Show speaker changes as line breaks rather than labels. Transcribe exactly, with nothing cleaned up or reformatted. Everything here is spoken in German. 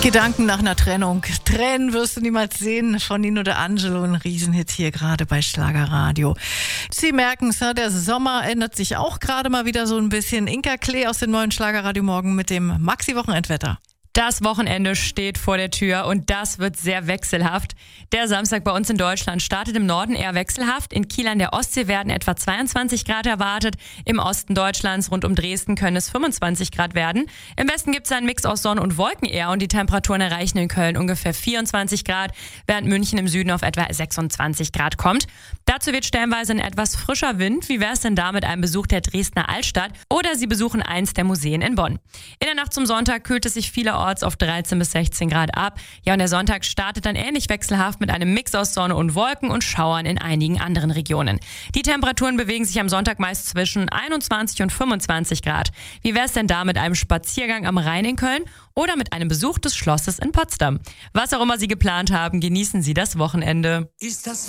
Gedanken nach einer Trennung. Tränen wirst du niemals sehen von Nino D'Angelo, ein Riesenhit hier gerade bei Schlagerradio. Sie merken es, der Sommer ändert sich auch gerade mal wieder so ein bisschen. Inka Klee aus dem neuen Schlagerradio Morgen mit dem Maxi-Wochenendwetter.
Das Wochenende steht vor der Tür und das wird sehr wechselhaft. Der Samstag bei uns in Deutschland startet im Norden eher wechselhaft. In Kiel an der Ostsee werden etwa zweiundzwanzig Grad erwartet. Im Osten Deutschlands rund um Dresden können es fünfundzwanzig Grad werden. Im Westen gibt es einen Mix aus Sonne und Wolken eher und die Temperaturen erreichen in Köln ungefähr vierundzwanzig Grad, während München im Süden auf etwa sechsundzwanzig Grad kommt. Dazu wird stellenweise ein etwas frischer Wind. Wie wäre es denn da mit einem Besuch der Dresdner Altstadt? Oder Sie besuchen eins der Museen in Bonn. In der Nacht zum Sonntag kühlt es sich vielerorts auf dreizehn bis sechzehn Grad ab. Ja, und der Sonntag startet dann ähnlich wechselhaft mit einem Mix aus Sonne und Wolken und Schauern in einigen anderen Regionen. Die Temperaturen bewegen sich am Sonntag meist zwischen einundzwanzig und fünfundzwanzig Grad. Wie wäre es denn da mit einem Spaziergang am Rhein in Köln oder mit einem Besuch des Schlosses in Potsdam? Was auch immer Sie geplant haben, genießen Sie das Wochenende.
Ist das